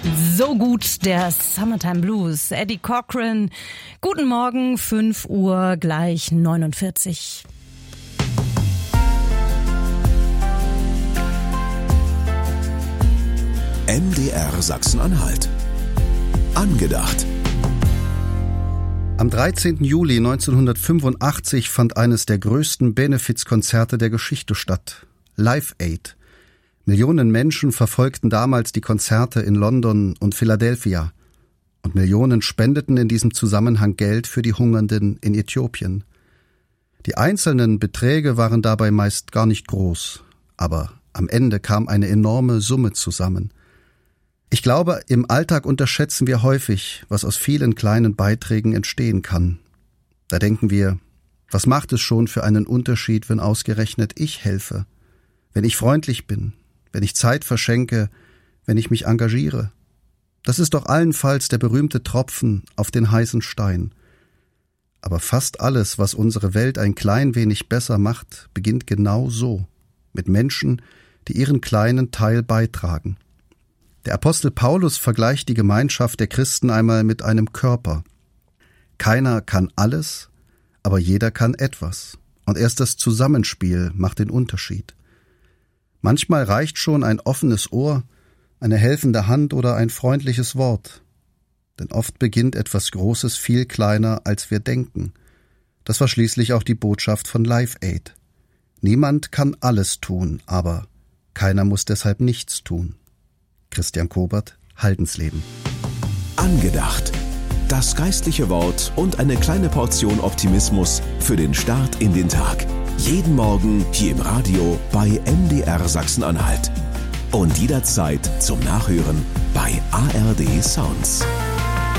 So gut, der Summertime Blues. Eddie Cochran. Guten Morgen, 5 Uhr gleich 49. MDR Sachsen-Anhalt. Angedacht. Am 13. Juli 1985 fand eines der größten Benefizkonzerte der Geschichte statt. Live Aid. Millionen Menschen verfolgten damals die Konzerte in London und Philadelphia. Und Millionen spendeten in diesem Zusammenhang Geld für die Hungernden in Äthiopien. Die einzelnen Beträge waren dabei meist gar nicht groß, aber am Ende kam eine enorme Summe zusammen. Ich glaube, im Alltag unterschätzen wir häufig, was aus vielen kleinen Beiträgen entstehen kann. Da denken wir, was macht es schon für einen Unterschied, wenn ausgerechnet ich helfe, wenn ich freundlich bin, wenn ich Zeit verschenke, wenn ich mich engagiere. Das ist doch allenfalls der berühmte Tropfen auf den heißen Stein. Aber fast alles, was unsere Welt ein klein wenig besser macht, beginnt genau so, mit Menschen, die ihren kleinen Teil beitragen. Der Apostel Paulus vergleicht die Gemeinschaft der Christen einmal mit einem Körper. Keiner kann alles, aber jeder kann etwas. Und erst das Zusammenspiel macht den Unterschied. Manchmal reicht schon ein offenes Ohr, eine helfende Hand oder ein freundliches Wort. Denn oft beginnt etwas Großes viel kleiner, als wir denken. Das war schließlich auch die Botschaft von Live Aid. Niemand kann alles tun, aber keiner muss deshalb nichts tun. Christian Kobert, Haldensleben. Angedacht. Das geistliche Wort und eine kleine Portion Optimismus für den Start in den Tag. Jeden Morgen hier im Radio bei MDR Sachsen-Anhalt. Und jederzeit zum Nachhören bei ARD Sounds.